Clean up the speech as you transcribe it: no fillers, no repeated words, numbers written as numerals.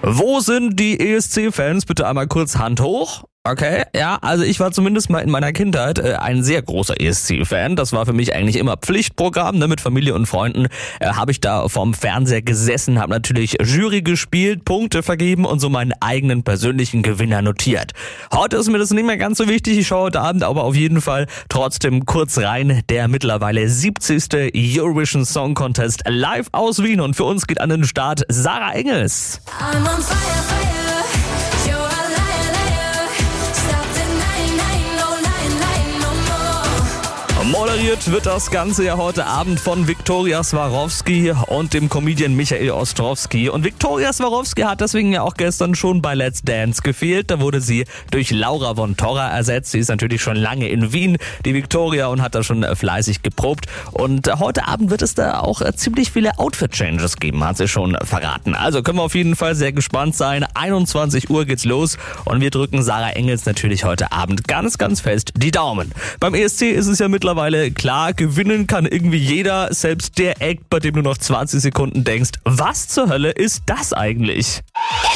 Wo sind die ESC-Fans? Bitte einmal kurz Hand hoch. Okay, ja, also ich war zumindest mal in meiner Kindheit ein sehr großer ESC-Fan. Das war für mich eigentlich immer Pflichtprogramm, ne? Mit Familie und Freunden habe ich da vorm Fernseher gesessen, habe natürlich Jury gespielt, Punkte vergeben und so meinen eigenen persönlichen Gewinner notiert. Heute ist mir das nicht mehr ganz so wichtig, ich schaue heute Abend aber auf jeden Fall trotzdem kurz rein. Der mittlerweile 70. Eurovision Song Contest live aus Wien und für uns geht an den Start Sarah Engels. I'm on fire, fire. You're a liar, liar. Stop denying, lying, no lying, lying no more. Moderiert wird das Ganze ja heute Abend von Viktoria Swarovski und dem Comedian Michael Ostrowski. Und Viktoria Swarovski hat deswegen ja auch gestern schon bei Let's Dance gefehlt. Da wurde sie durch Laura von Torra ersetzt. Sie ist natürlich schon lange in Wien, die Viktoria, und hat da schon fleißig geprobt. Und heute Abend wird es da auch ziemlich viele Outfit-Changes geben, hat sie schon verraten. Also können wir auf jeden Fall sehr gespannt sein. 21 Uhr geht's los und wir drücken Sarah Engels natürlich heute Abend ganz, ganz fest die Daumen. Beim ESC ist es ja mittlerweile klar, gewinnen kann irgendwie jeder, selbst der Act, bei dem du noch 20 Sekunden denkst, was zur Hölle ist das eigentlich?